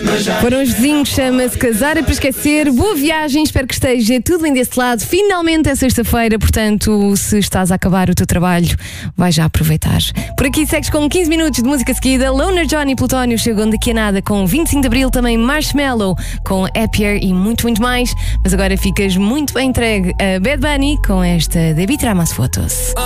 Foram os vizinhos, chama-se Casar é para Esquecer. Boa viagem, espero que esteja tudo bem desse lado. Finalmente é sexta-feira, portanto, se estás a acabar o teu trabalho, vai já aproveitar. Por aqui segues com 15 minutos de música seguida. Loner John e Plutónio chegam daqui a nada com 25 de Abril, também Marshmello com Happier e muito, muito mais. Mas agora ficas muito bem entregue a Bad Bunny com esta Debí Tramas Fotos.